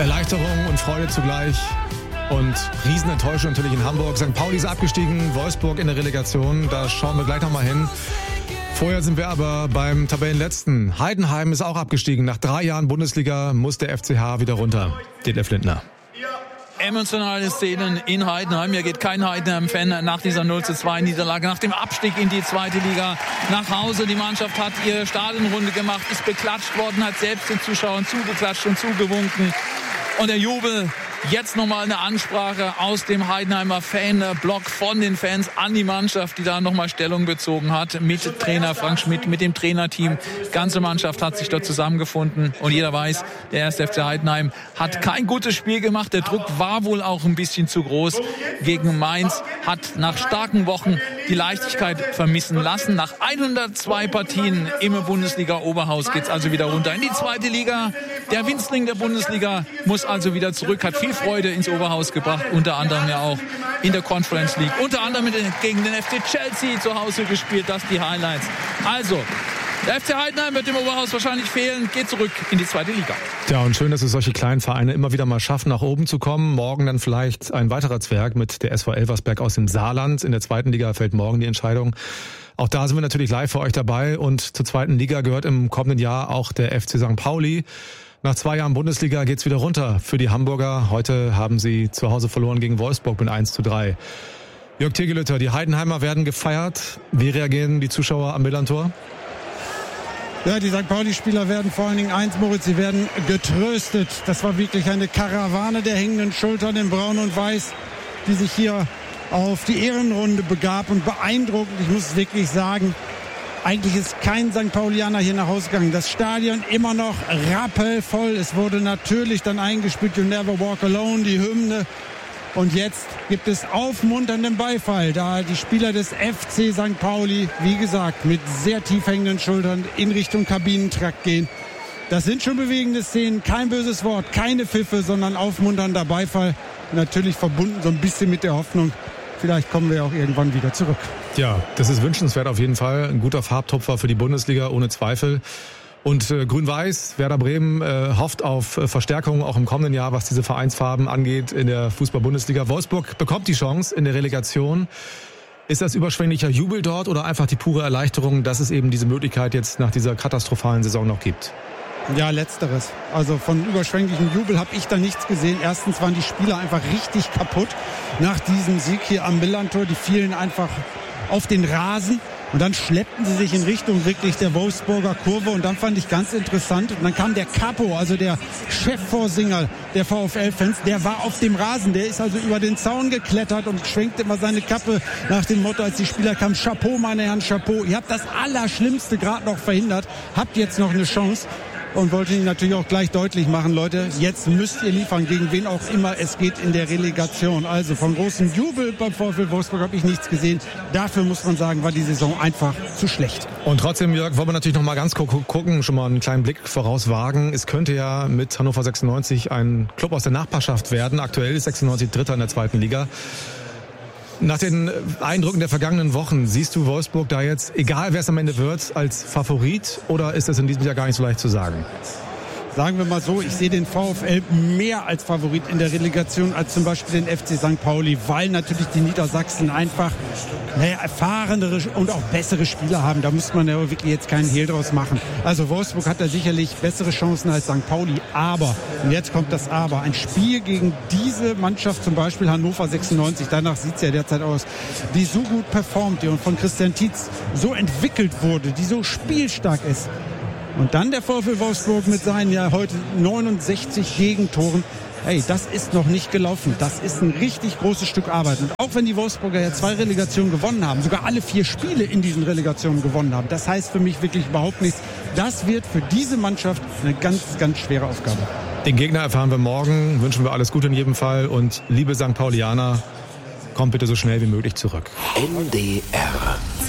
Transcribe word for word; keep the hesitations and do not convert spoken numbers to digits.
Erleichterung und Freude zugleich. Und Riesenenttäuschung natürlich in Hamburg. Sankt Pauli ist abgestiegen, Wolfsburg in der Relegation. Da schauen wir gleich nochmal hin. Vorher sind wir aber beim Tabellenletzten. Heidenheim ist auch abgestiegen. Nach drei Jahren Bundesliga muss der F C H wieder runter. Detlef Lindner. Emotionale Szenen in Heidenheim. Hier geht kein Heidenheim-Fan nach dieser null zu zwei Niederlage, nach dem Abstieg in die zweite Liga nach Hause. Die Mannschaft hat ihre Stadionrunde gemacht, ist beklatscht worden, hat selbst den Zuschauern zugeklatscht und zugewunken. Und der Jubel, jetzt nochmal eine Ansprache aus dem Heidenheimer Fanblock von den Fans an die Mannschaft, die da nochmal Stellung bezogen hat mit Trainer Frank Schmidt, mit dem Trainerteam. Die ganze Mannschaft hat sich dort zusammengefunden und jeder weiß, der erste F C Heidenheim hat kein gutes Spiel gemacht. Der Druck war wohl auch ein bisschen zu groß gegen Mainz, hat nach starken Wochen die Leichtigkeit vermissen lassen. Nach hundertzwei Partien im Bundesliga-Oberhaus geht's also wieder runter in die zweite Liga. Der Winzling der Bundesliga muss also wieder zurück, hat viel Freude ins Oberhaus gebracht, unter anderem ja auch in der Conference League, unter anderem gegen den F C Chelsea zu Hause gespielt, das die Highlights. Also, der F C Heidenheim wird im Oberhaus wahrscheinlich fehlen, geht zurück in die zweite Liga. Ja, und schön, dass es solche kleinen Vereine immer wieder mal schaffen, nach oben zu kommen. Morgen dann vielleicht ein weiterer Zwerg mit der S V Elversberg aus dem Saarland. In der zweiten Liga fällt morgen die Entscheidung. Auch da sind wir natürlich live für euch dabei. Und zur zweiten Liga gehört im kommenden Jahr auch der F C Sankt Pauli. Nach zwei Jahren Bundesliga geht's wieder runter für die Hamburger. Heute haben sie zu Hause verloren gegen Wolfsburg mit eins zu drei. Jörg Tegelütter, die Heidenheimer werden gefeiert. Wie reagieren die Zuschauer am Millantor? Ja, die Sankt Pauli-Spieler werden vor allen Dingen eins, Moritz, sie werden getröstet. Das war wirklich eine Karawane der hängenden Schultern in Braun und Weiß, die sich hier auf die Ehrenrunde begab. Und beeindruckend, ich muss es wirklich sagen, eigentlich ist kein Sankt Paulianer hier nach Hause gegangen. Das Stadion immer noch rappelvoll. Es wurde natürlich dann eingespielt, You Never Walk Alone, die Hymne. Und jetzt gibt es aufmunternden Beifall, da die Spieler des F C Sankt Pauli, wie gesagt, mit sehr tief hängenden Schultern in Richtung Kabinentrakt gehen. Das sind schon bewegende Szenen, kein böses Wort, keine Pfiffe, sondern aufmunternder Beifall. Natürlich verbunden so ein bisschen mit der Hoffnung, vielleicht kommen wir auch irgendwann wieder zurück. Ja, das ist wünschenswert auf jeden Fall. Ein guter Farbtupfer für die Bundesliga, ohne Zweifel. Und äh, Grün-Weiß, Werder Bremen äh, hofft auf äh, Verstärkung auch im kommenden Jahr, was diese Vereinsfarben angeht in der Fußball-Bundesliga. Wolfsburg bekommt die Chance in der Relegation. Ist das überschwänglicher Jubel dort oder einfach die pure Erleichterung, dass es eben diese Möglichkeit jetzt nach dieser katastrophalen Saison noch gibt? Ja, letzteres. Also von überschwänglichem Jubel habe ich da nichts gesehen. Erstens waren die Spieler einfach richtig kaputt nach diesem Sieg hier am Millantor. Die fielen einfach auf den Rasen. Und dann schleppten sie sich in Richtung wirklich der Wolfsburger Kurve. Und dann fand ich ganz interessant. Und dann kam der Capo, also der Chefvorsinger der VfL-Fans. Der war auf dem Rasen. Der ist also über den Zaun geklettert und schwenkte immer seine Kappe nach dem Motto, als die Spieler kamen, Chapeau, meine Herren, Chapeau. Ihr habt das Allerschlimmste gerade noch verhindert. Habt jetzt noch eine Chance. Und wollte Ihnen natürlich auch gleich deutlich machen, Leute, jetzt müsst ihr liefern, gegen wen auch immer es geht in der Relegation. Also vom großen Jubel beim VfL Wolfsburg habe ich nichts gesehen. Dafür muss man sagen, war die Saison einfach zu schlecht. Und trotzdem, Jörg, wollen wir natürlich noch mal ganz gucken, schon mal einen kleinen Blick voraus wagen. Es könnte ja mit Hannover sechsundneunzig ein Club aus der Nachbarschaft werden. Aktuell ist sechsundneunzig Dritter in der zweiten Liga. Nach den Eindrücken der vergangenen Wochen, siehst du Wolfsburg da jetzt, egal wer es am Ende wird, als Favorit oder ist das in diesem Jahr gar nicht so leicht zu sagen? Sagen wir mal so, ich sehe den VfL mehr als Favorit in der Relegation als zum Beispiel den F C Sankt Pauli, weil natürlich die Niedersachsen einfach naja, erfahrenere und auch bessere Spieler haben. Da muss man ja wirklich jetzt keinen Hehl draus machen. Also Wolfsburg hat da sicherlich bessere Chancen als Sankt Pauli, aber, und jetzt kommt das Aber, ein Spiel gegen diese Mannschaft, zum Beispiel Hannover sechsundneunzig, danach sieht es ja derzeit aus, die so gut performt und von Christian Tietz so entwickelt wurde, die so spielstark ist. Und dann der VfL Wolfsburg mit seinen ja heute neunundsechzig Gegentoren. Hey, das ist noch nicht gelaufen. Das ist ein richtig großes Stück Arbeit. Und auch wenn die Wolfsburger ja zwei Relegationen gewonnen haben, sogar alle vier Spiele in diesen Relegationen gewonnen haben, das heißt für mich wirklich überhaupt nichts. Das wird für diese Mannschaft eine ganz, ganz schwere Aufgabe. Den Gegner erfahren wir morgen. Wünschen wir alles Gute in jedem Fall. Und liebe Sankt Paulianer, kommt bitte so schnell wie möglich zurück. N D R